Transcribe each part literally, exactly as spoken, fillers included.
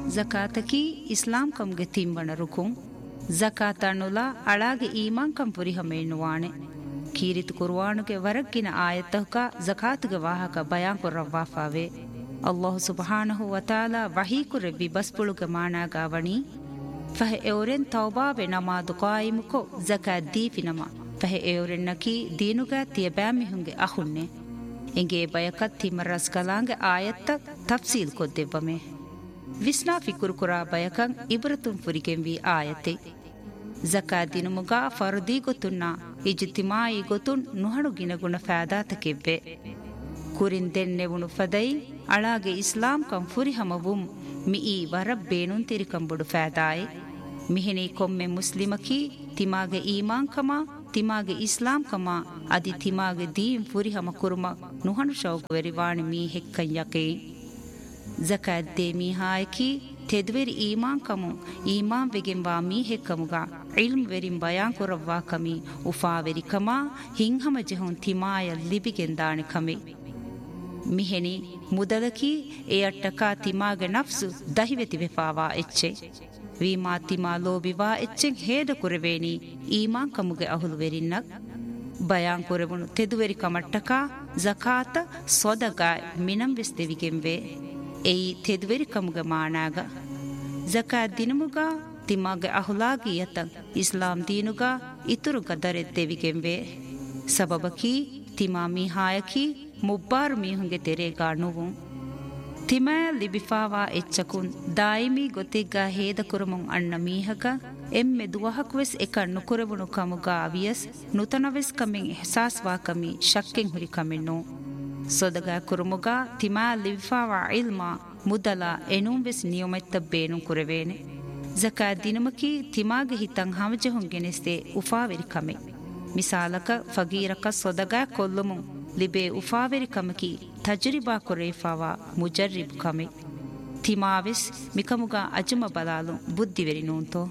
ಜಕಾತಕಿ ಇಸ್ಲಾಂ ಕಂಗೆ ತಿಂಬಣ ರುಕುಂ ಜಕಾತ ಅನ್ನುಲ ಅಳಾಗೆ ಈಮಾನ್ ಕಂ ಪುರಿಹಮೇನುವಾಣೆ ಕೀರಿತು ಕುರ್ವಾನುಗೆ ವರಕ್ಕಿನ ಆಯತ್ತಹಕ ಜಕಾತುಗೆ ವಾಹಕ ಬಯಾನ್ ಕೊರ್ರವ್ವಾಫಾವೆ ಅಲ್ಲಾಹು ಸುಬ್ಹಾನಹು ವತಾಲ ವಹೀಕುರೆ ವಿಬಸ್ಪುಳುಗೆ ಮಾನಾಗಾವಣಿ ಫಹ ಎವರೆನ್ ತೌಬಾವೆ ನಮಾದು ಕಾಯಿಮುಕೊ ಜಕಾತ್ ದೀಫಿನಮ ಫಹ ಎವರೆನ್ನಕಿ ದೀನುಗ ತಿಯಬ್ಯಾಮಿಹುಂಗೆ ಅಹುನ್ನೆ ಎಂಗೆ ಬಯಕತ್ ತಿಮರಸ್ ಕಲಾಂಗೆ ಆಯತ್ತ ತಫ್ಸೀಲ್ ಕೊದ್ದೆವ್ವಮೆ ವಿಸ್ನಾ ಫಿಕುರು ಕುರಾ ಬಯಕಂ ಇಬ್ರತುಂ ಫುರಿಗೆಂವಿ ಆಯತೆ ಜಕಾತ್ ದಿನುಮುಗ ಫರ್ದಿ ಗೊತ್ತುನ್ನ ಇಜ್ತಿಮಾಯಿ ಗೊತ್ತುನ್ ನುಹಣು ಗಿನಗುಣ ಫಾದಾತಕೆವ್ವೆ ಕುರಿನ್ ದೆನ್ನೆವುಣು ಫದೈ ಅಳಾಗೆ ಇಸ್ಲಾಂ ಕಂ ಫುರಿಹಮವುಂ ಮಿಯಿ ವರಬ್ ಬೇನುನ್ ತಿರಿಕಂಬುಡು ಫಾದಾಯೆ ಮಿಹಿನಿ ಕೊಮ್ಮೆ ಮುಸ್ಲಿಮಕಿ ತಿಮಾಗೆ ಈಮಾನ್ ಕಮ ತಿಮಾಗೆ ಇಸ್ಲಾಂ ಕಮ ಅದಿ ತಿಮಾಗೆ Deen ಫುರಿಹಮ ಕುರುಮ ನುಹಣು ಶೌಕ್ ವೆರಿವಾಣಿ me ಹೆಕ್ಕಂ ಯಕೇ ಜಕಾತ್ they ಮೀಹಾಯಕಿ ತೆದ್ವೆರಿ ಈಮಾನ್ Camus ಈಮಾನ್ ವೆಗೆಂವಾ me ಹೆಕ್ಕಮುಗ ಇಲ್ಮ್ ವೆರಿಂ ಬಯಾನ್ ಕೊರವ್ವಾ ಕಮಿ ಉಫಾವೆರಿ ಕಮ ಹಿಂಹಮ ಜೆಹುನ್ ತಿಮಾಯ ಲಿಬಿಗೆಂದಾಣಿ ಕಮಿ ಮಿಹೆನಿ ಮುದಲಕಿ ಎಯಟ್ಟಕ ತಿಮಾಗೆ ನಫ್ಸು ದಹಿವೆತಿ ವೆಫಾವಾ ಎಚ್ಚೆ ವೀಮಾ ತಿಮಾ ಲೋಬಿವಾ ಎಚ್ಚೆಂ ಹೇದ ಕುರೆವೇನಿ ಈಮಾನ್ ಕಮುಗೆ ಅಹುಲು ವೆರಿನ್ನಕ್ ಬಯಾನ್ ಕೊರೆವುನು ತೆದುವೆರಿ ಕಮಟ್ಟಕ ಜಕಾತ ಸೊದಗಾಯ್ ಮಿನಂ ವೆಸ್ ದೆವಿಗೆಂವೆ ಎಯಿ ತೆದುವೆರಿ ಕಮುಗೆ ಮಾನಾಗ ಜಕಾತ್ ದಿನುಮುಗ ತಿಮಾಗೆ ಅಹುಲಾಗಿ ಯತಂ ಇಸ್ಲಾಂ ದೀನುಗ ಇತುರುಗ ದರೆತ್ ದೆವಿಗೆಂವೆ ಸಬಬಕಿ ತಿಮಾ ಮೀಹಾಯಕಿ ಮುಬ್ಬಾರು ಮೀಹುಂಗೆ ತೆರೆಗಾ ನುವುಂ ತಿಮಾಯ ಲಿಬಿಫಾವಾ ಎಚ್ಚಕುನ್ ದಾಯಿಮಿ ಗೊತ್ತಿಗ್ಗ ಹೇದ ಕುರುಮುಂ ಅಣ್ಣ ಮೀಹಕ ಎಮ್ಮೆ ದುವಹಕ್ವೆಸ್ ಎಕ ನುಕುರವುಣು ಕಮುಗ ಅವಿಯಸ್ ನುತನವೆಸ್ ಕಮೆಂ ಎಹ್ಸಾಸ್ವಾ ಕಮಿ ಶಕ್ಕೆಂ ಹುರಿ ಕಮೆನ್ನು ಸೊದಗ ಕುರುಮುಗ ತಿಮಾಯ ಲಿಬಿಫಾವಾ ಇಲ್ಮಾ ಮುದಲ ಎನುಂವೆಸ್ ನಿಯಮೆತ್ತ ಬೇನು ಕುರೆವೇನೆ ಜಕಾತ್ ದಿನಮಕಿ ತಿಮಾಗೆ ಹಿತಂ ಹಮಜಹುಂ ಗೆನೆಸ್ತೆ ಉಫಾವೆರಿ ಕಮೆ ಮಿಸಾಲಕ ಫಗೀರಕ ಸೊದಗ ಕೊಲ್ಲುಮುಂ ಲಿಬೆ ಉಫಾವೆರಿ ಕಮಕಿ ತಜರಿಬಾ ಕೊರೇಫಾವಾ ಮುಜರ್ರಿಬ್ ಕಮೆ ತಿಮಾವೆಸ್ ಮಿಕಮುಗ ಅಜುಮ ಬಲಾಲು ಬುದ್ಧಿವೆರಿ ನೂಂತೋ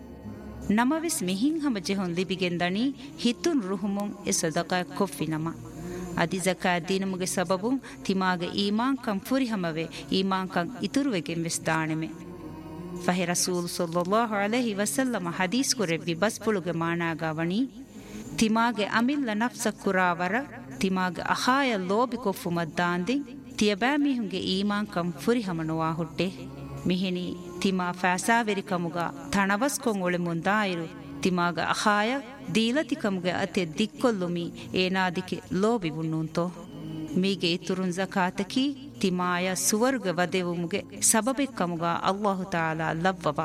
ನಮವೆಸ್ ಮಿಹಿಂ ಹಮಜೆಹುಂ ಲಿಬಿಗೆಂದಣಿ ಹಿತುನ್ ರುಹುಮುಂ ಎ ಸದಕ ಕೊಫ್ಫಿ ನಮ ಅದಿ ಜಕಾತ್ ದಿನಮುಗೆ ಸಬಬುಂ ತಿಮಾಗೆ ಈಮಾನ್ ಕಂ ಫುರಿಹಮವೆ ಈಮಾನ್ ಕಂ ಇತುರುವೆಗೆಂ ವೆಸ್ ದಾಣೆಮೆ ಫಹೆ ರಸೂಲ್ ಸಲ್ಲಲ್ಲಾಹು ಅಲೈಹಿ ವಸಲ್ಲಮ ಹದೀಸ್ ಕುರೆವ್ವಿ ಬಸ್ಪುಳುಗೆ ಮಾನಾಗಾವಣಿ ತಿಮಾಗೆ ಅಮಿಲ್ಲ ನಫ್ಸ ಕುರಾವರ ತಿಮಾಗೆ ಅಹಾಯ ಲೋಬಿ ಕೊಫ್ಫು ಮದ್ದಾಂದಿ ತಿಯಬಾ ಮಿಹುಂಗೆ ಈಮಾನ್ ಕಂ ಫುರಿಹಮನುವಾ ಹುಟ್ಟೆ ಮಿಹಿನಿ ತಿಮಾ ಫಾಸಾವೆರಿ ಕಮುಗ ಥಣವಸ್ ಕೊಂಗ್ ಒಳೆ ಮುಂದಾಯಿರು ತಿಮಾಗ ಅಹಾಯ ದೀಲತಿ ಕಮುಗೆ ಅತೆ ದಿಕ್ಕೊಲ್ಲುಮಿ ಏನಾದಿಕೆ ಲೋಬಿ ಬುಣ್ಣುಂತೋ ಮೀಗೆ ಇತುರುನ್ ಜಕಾತಕಿ ತಿಮಾಯ ಸುವರ್ಗ ವದೆವುಮುಗೆ ಸಬಬೆ ಕಮುಗ ಅಲ್ಲಾಹು ತಾಲಾ ಲವ್ವವ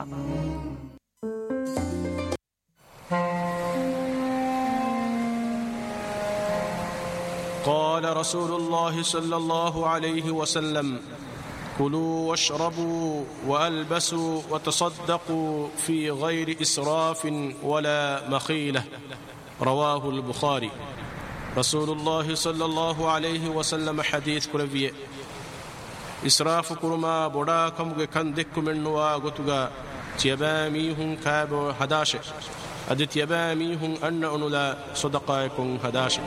قال رسول الله صلى الله عليه وسلم كلوا واشربوا وألبسوا وتصدقوا في غير إسراف ولا مخيلة رواه البخاري رسول الله صلى الله عليه وسلم حديث كربيه إسراف كرما بوداكم كندك منوا غتغا تيباميهم كابو هداشه أدت يباميهم أن أنلا صدقائكم هداشه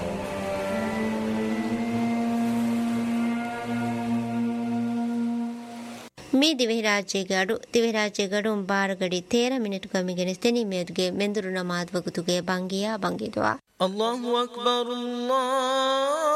ಮೀ ದಿವೆರಾಜ್ಯಗಾಡು ದಿವೆರಾಜ್ಯಗಾಡು ಬಾರಗಡಿ ತೇರ ಮಿನಿಟ್ ಕಮಿಗೆನೆ ಸ್ತೆನಿ ಮೇದ್ಗೆ ಮೆಂದುರು ನಮಾದ್ ವಗುತುಗೆ ಬಂಗಿಯಾ ಬಂಗಿದ್ವಾ ಅಲ್ಲಾಹು ಅಕ್ಬರ್ ಅಲ್ಲಾಹ್